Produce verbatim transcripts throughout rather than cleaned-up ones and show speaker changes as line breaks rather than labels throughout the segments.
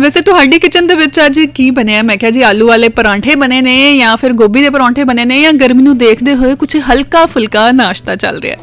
वैसे तुहाडी किचन दे विच अज की बनिया? मैं क्या जी आलू वाले परांठे बने ने या फिर गोभी दे परांठे बने ने या गर्मी नूं देखदे होए कुछ हल्का फुल्का नाश्ता चल रहा है?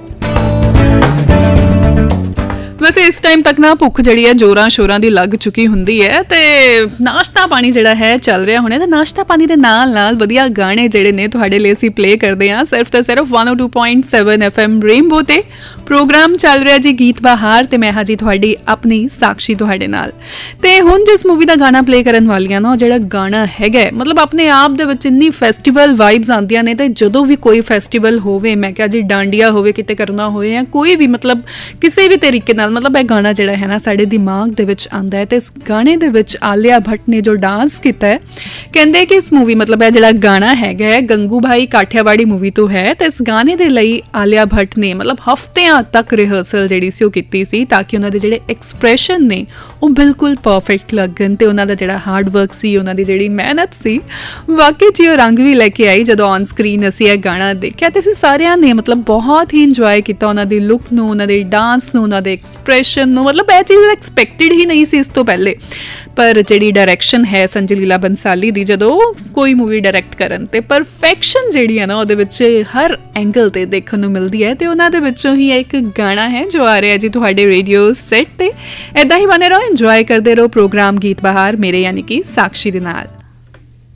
वैसे इस टाइम तक ना भुख जी है जोरां शोरां दी लग चुकी हुंदी है ते नाश्ता पानी जिहड़ा है चल रहा होने ते नाश्ता पानी दे नाल नाल वधिया गाने जिहड़े ने तुहाडे लई असीं प्ले करदे हां सिर्फ ते सिर्फ one O two point seven F M rainbow ते प्रोग्राम चल रहा जी गीत बहार ते मैं हां जी तुहाडी अपनी साक्षी तुहाडे नाल। ते हुण जिस मूवी दा गाना प्ले करन वाली हां ना ओह जिहड़ा गाना हैगा मतलब अपने आप दे विच इन्नी फैसटीवल वाइब्स आंदियां ने ते जदों भी कोई फैसटीवल होवे मैं क्या जी डांडिया होवे किते करना होए या कोई भी मतलब किसी भी तरीके नाल मतलब यह गाना जिहड़ा है ना साडे दिमाग दे विच आंदा है ते इस गाने दे विच आलिया भट्ट ने जो डांस कीता है कहंदे कि इस मूवी मतलब यह जिहड़ा गाना हैगा है गंगू भाई काठियावाड़ी मूवी तो है ते इस गाने दे लई आलिया भट्ट ने मतलब हफ्तियां तक रिहर्सल जिहड़ी सी ओह कीती सी ताकि उन्हां दे जिहड़े एक्सप्रैशन ने ਉਹ ਬਿਲਕੁਲ परफेक्ट लगन ਤੇ ਉਹਨਾਂ ਦਾ ਜਿਹੜਾ ਹਾਰਡ ਵਰਕ ਸੀ ਉਹਨਾਂ ਦੀ ਜਿਹੜੀ ਮਿਹਨਤ ਸੀ ਵਾਕਈ ਚ ਉਹ ਰੰਗ ਵੀ ਲੈ ਕੇ ਆਈ ਜਦੋਂ ਔਨ ਸਕਰੀਨ ਅਸੀਂ ਇਹ ਗਾਣਾ ਦੇਖਿਆ ਤੇ ਅਸੀਂ ਸਾਰਿਆਂ ਨੇ ਮਤਲਬ ਬਹੁਤ ਹੀ ਇੰਜੋਏ ਕੀਤਾ ਉਹਨਾਂ ਦੀ ਲੁੱਕ ਨੂੰ ਉਹਨਾਂ ਦੇ ਡਾਂਸ ਨੂੰ ਉਹਨਾਂ ਦੇ ਐਕਸਪ੍ਰੈਸ਼ਨ ਨੂੰ ਮਤਲਬ ਇਹ ਚੀਜ਼ ਐਕਸਪੈਕਟਡ ਹੀ ਨਹੀਂ ਸੀ ਇਸ ਤੋਂ ਪਹਿਲੇ पर जी डायरैक्शन है संजय लीला बंसाली दी जो कोई मूवी डायरैक्ट करन ते परफेक्शन जी है ना वो हर एंगल ते देखने को मिलती है तो उन्होंने ही एक गाना है जो आ रहा है जी तुहाडे रेडियो सेट ते इदां ही बने रहो इंजॉय करते रहो प्रोग्राम गीत बहार मेरे यानी कि साक्षी दे नाल।